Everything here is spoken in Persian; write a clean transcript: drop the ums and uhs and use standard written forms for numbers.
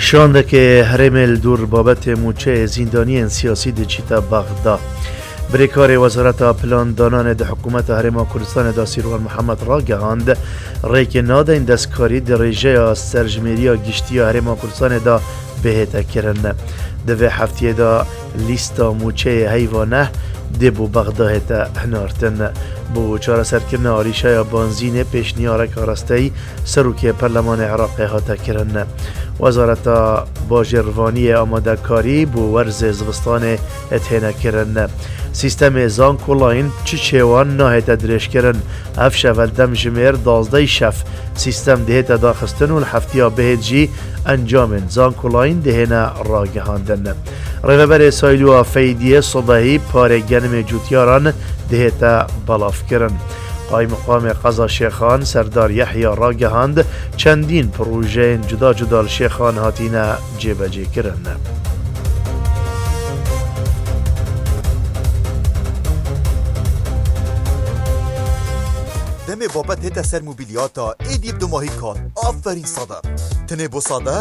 شانده که هرمل دور بابت موچه زندانی سیاسی دچیتا بغداد. بریکار وزارت پلان دانان ده حکومت هرم کردستان دا سیروان محمد را گهاند ریک ناده این دستکاری در ریجه سرجمیری گشتی هرم کردستان دا بهتا کرن. دوی هفته دا لیستا موچه حیوانه ده بو بغداد تا هنارتن. بو چاره سرکرن آریشه بانزین پیشنیارک آراسته سروک پرلمان عراق هاتا کرن. وزارت باجروانی آماده کاری بو ورز زبستان اتهنه کرن. سیستم زانکولاین چوان نهایت درش کرن. افش اول دم جمیر 12 شف سیستم دهیت داخستن و الهفته بهت جی انجام زانکولاین دهنه راگهاندن. رهبر سایلو فیدیه صبحی پاره گنم جوتیاران دهیت بلاف کرن. قایم مقام قضا شیخان سردار یحیی راگهاند چندین پروژه جدا جدا شیخان هاتینا جبجه کرن. دم بابت هتا سر موبیلیاتا ایدیب دو ماهی کار آفرین صدر تنه بو صدر